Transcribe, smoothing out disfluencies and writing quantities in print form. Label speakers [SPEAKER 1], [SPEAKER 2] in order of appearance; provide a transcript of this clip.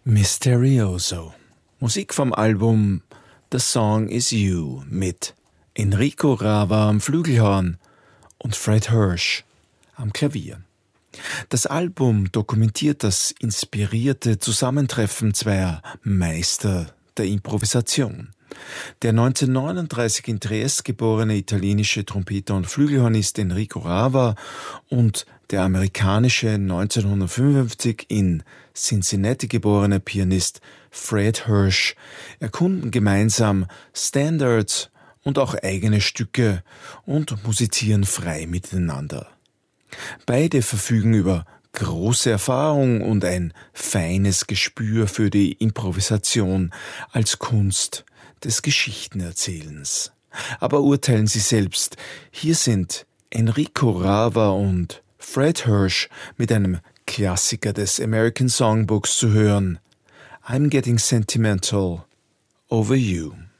[SPEAKER 1] Misterioso. Musik vom Album The Song Is You mit Enrico Rava am Flügelhorn und Fred Hirsch am Klavier. Das Album dokumentiert das inspirierte Zusammentreffen zweier Meister der Improvisation. Der 1939 in Trieste geborene italienische Trompeter und Flügelhornist Enrico Rava und der amerikanische 1955 in Cincinnati geborene Pianist Fred Hirsch erkunden gemeinsam Standards und auch eigene Stücke und musizieren frei miteinander. Beide verfügen über große Erfahrung und ein feines Gespür für die Improvisation als Kunst des Geschichtenerzählens. Aber urteilen Sie selbst, hier sind Enrico Rava und Fred Hirsch mit einem Klassiker des American Songbooks zu hören, I'm Getting Sentimental Over You.